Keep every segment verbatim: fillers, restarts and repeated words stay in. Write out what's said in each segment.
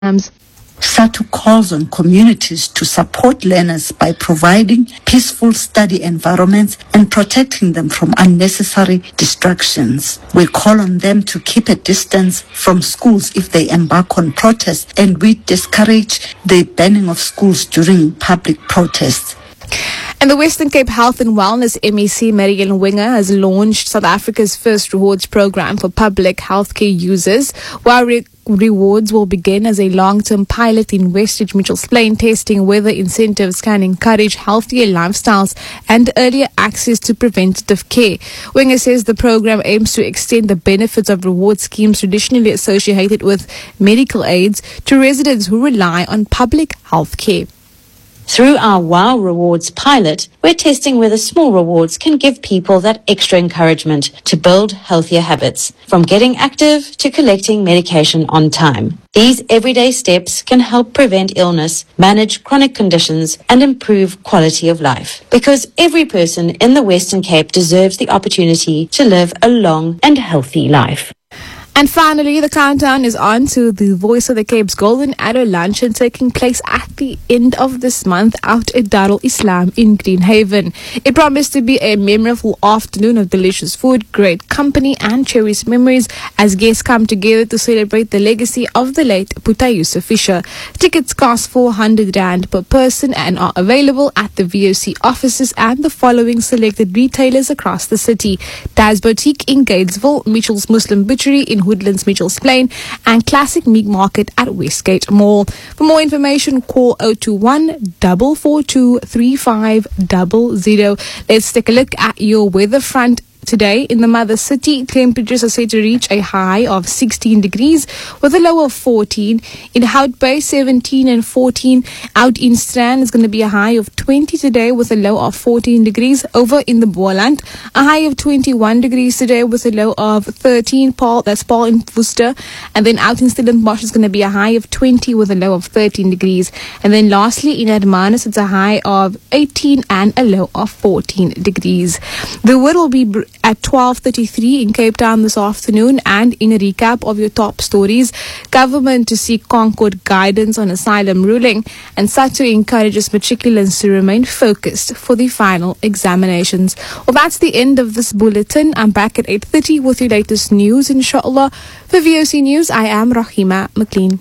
SATU calls on communities to support learners by providing peaceful study environments and protecting them from unnecessary distractions. We call on them to keep a distance from schools if they embark on protests, and we discourage the banning of schools during public protests. And the Western Cape Health and Wellness M E C, Marielle Winger, has launched South Africa's first rewards program for public healthcare users, while re- rewards will begin as a long-term pilot in Westridge Mitchells Plain, testing whether incentives can encourage healthier lifestyles and earlier access to preventative care. Winger says the program aims to extend the benefits of reward schemes traditionally associated with medical aids to residents who rely on public health care. Through our WOW Rewards pilot, we're testing whether small rewards can give people that extra encouragement to build healthier habits, from getting active to collecting medication on time. These everyday steps can help prevent illness, manage chronic conditions, and improve quality of life. Because every person in the Western Cape deserves the opportunity to live a long and healthy life. And finally, the countdown is on to the Voice of the Cape's Golden Adder Luncheon, taking place at the end of this month out at Darul Islam in Greenhaven. It promised to be a memorable afternoon of delicious food, great company, and cherished memories as guests come together to celebrate the legacy of the late Puta Yusuf Fisher. Tickets cost four hundred rand per person and are available at the V O C offices and the following selected retailers across the city: Daz Boutique in Gatesville, Mitchell's Muslim Butchery in Woodlands Mitchells Plain, and Classic Meat Market at Westgate Mall. For more information, call zero two one, four four two, three five zero zero. Let's take a look at your weather front. Today in the mother city, temperatures are set to reach a high of sixteen degrees with a low of fourteen. In Hout Bay, seventeen and fourteen. Out in Strand is going to be a high of twenty today with a low of fourteen degrees. Over in the Boland, a high of twenty-one degrees today with a low of thirteen. Paul, that's Paul in Worcester. And then out in Stellenbosch is going to be a high of twenty with a low of thirteen degrees. And then lastly in Hermanus, it's a high of eighteen and a low of fourteen degrees. The wind will be br- at twelve thirty-three in Cape Town this afternoon. And in a recap of your top stories, government to seek Concord guidance on asylum ruling, and SATU encourages matriculants to remain focused for the final examinations. Well, that's the end of this bulletin. I'm back at eight thirty with your latest news, inshallah. For V O C News, I am Rahima McLean.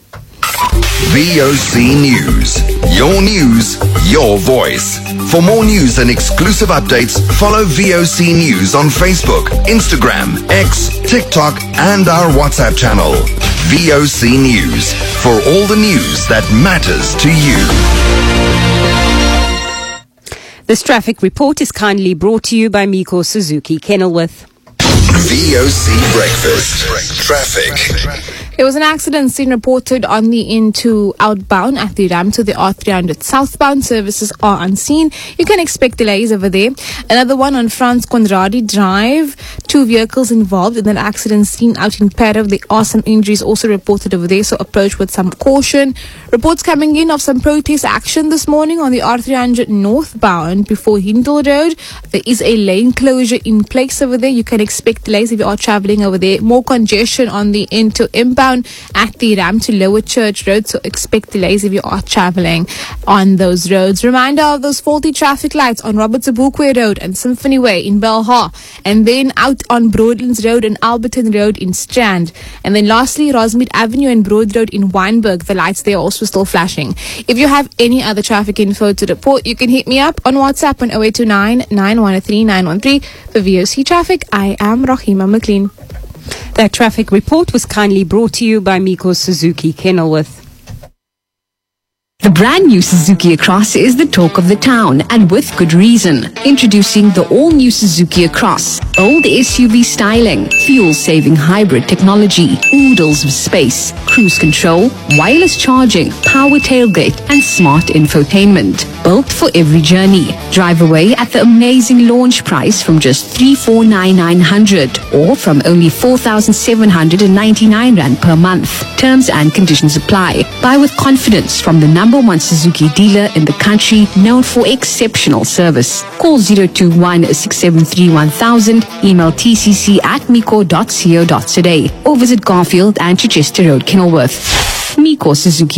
V O C News. Your news, your voice. For more news and exclusive updates, follow V O C News on Facebook, Instagram, X, TikTok, and our WhatsApp channel. V O C News. For all the news that matters to you. This traffic report is kindly brought to you by Miko Suzuki Kenilworth. V O C Breakfast. Traffic. There was an accident scene reported on the into outbound at the ramp to the R three hundred southbound. Services are unseen. You can expect delays over there. Another one on Frans Conradi Drive. Two vehicles involved in an accident scene out in Paddock. There are some injuries also reported over there, so approach with some caution. Reports coming in of some protest action this morning on the R three hundred northbound before Hindle Road. There is a lane closure in place over there. You can expect delays if you are travelling over there. More congestion on the into inbound at the ramp to Lower Church Road, so expect delays if you are travelling on those roads. Reminder of those faulty traffic lights on Robert Sobukwe Road and Symphony Way in Belhar, and then out on Broadlands Road and Alberton Road in Strand, and then lastly Rosemead Avenue and Broad Road in Wynberg. The lights there are also still flashing. If you have any other traffic info to report, you can hit me up on WhatsApp on zero eight two nine, nine one three, nine one three. For V O C Traffic, I am Rahima McLean. That traffic report was kindly brought to you by Miko Suzuki Kenilworth. The brand new Suzuki Across is the talk of the town, and with good reason. Introducing the all-new Suzuki Across. Old S U V styling, fuel-saving hybrid technology, oodles of space, cruise control, wireless charging, power tailgate, and smart infotainment. Built for every journey. Drive away at the amazing launch price from just three hundred forty-nine thousand nine hundred or from only four thousand seven hundred ninety-nine rand per month. Terms and conditions apply. Buy with confidence from the number one Suzuki dealer in the country, known for exceptional service. Call zero two one, six seven three, one thousand, email t c c at miko dot co dot za, or visit Garfield and Chichester Road, Kenilworth. with Miko Suzuki.